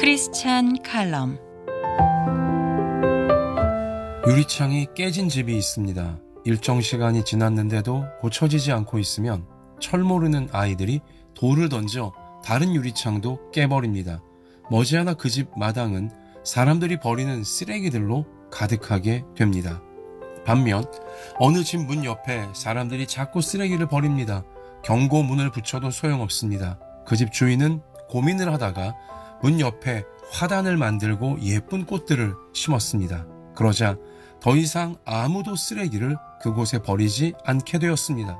크리스찬 칼럼. 유리창이 깨진 집이 있습니다. 일정 시간이 지났는데도 고쳐지지 않고 있으면 철 모르는 아이들이 돌을 던져 다른 유리창도 깨버립니다. 머지않아 그 집 마당은 사람들이 버리는 쓰레기들로 가득하게 됩니다. 반면 어느 집 문 옆에 사람들이 자꾸 쓰레기를 버립니다. 경고문을 붙여도 소용없습니다. 그 집 주인은 고민을 하다가 문 옆에 화단을 만들고 예쁜 꽃들을 심었습니다. 그러자 더 이상 아무도 쓰레기를 그곳에 버리지 않게 되었습니다.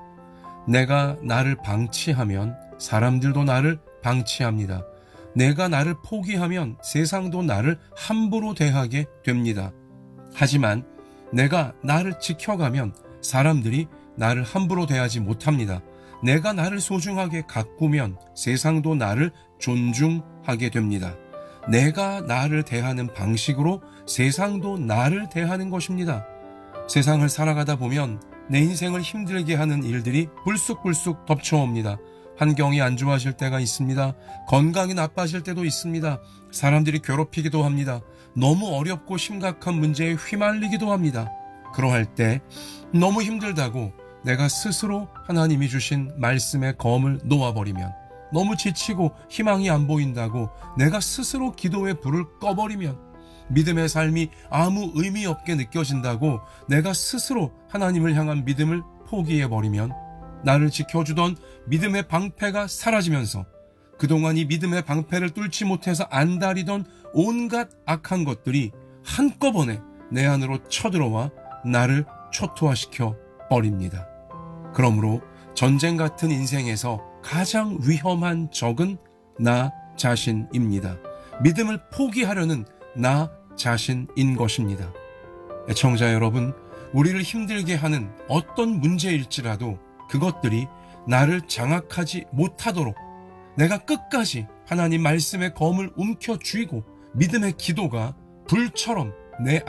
내가 나를 방치하면 사람들도 나를 방치합니다. 내가 나를 포기하면 세상도 나를 함부로 대하게 됩니다. 하지만 내가 나를 지켜가면 사람들이 나를 함부로 대하지 못합니다. 내가 나를 소중하게 가꾸면 세상도 나를 존중하게 됩니다. 내가 나를 대하는 방식으로 세상도 나를 대하는 것입니다. 세상을 살아가다 보면 내 인생을 힘들게 하는 일들이 불쑥불쑥 덮쳐옵니다. 환경이 안 좋아질 때가 있습니다. 건강이 나빠질 때도 있습니다. 사람들이 괴롭히기도 합니다. 너무 어렵고 심각한 문제에 휘말리기도 합니다. 그러할 때 너무 힘들다고 내가 스스로 하나님이 주신 말씀의 검을 놓아버리면, 너무 지치고 희망이 안 보인다고 내가 스스로 기도의 불을 꺼버리면, 믿음의 삶이 아무 의미 없게 느껴진다고 내가 스스로 하나님을 향한 믿음을 포기해버리면 나를 지켜주던 믿음의 방패가 사라지면서 그동안 이 믿음의 방패를 뚫지 못해서 안달이던 온갖 악한 것들이 한꺼번에 내 안으로 쳐들어와 나를 초토화시켜 버립니다. 그러므로 전쟁 같은 인생에서 가장 위험한 적은 나 자신입니다. 믿음을 포기하려는 나 자신인 것입니다. 애청자 여러분, 우리를 힘들게 하는 어떤 문제일지라도 그것들이 나를 장악하지 못하도록 내가 끝까지 하나님 말씀의 검을 움켜쥐고 믿음의 기도가 불처럼 내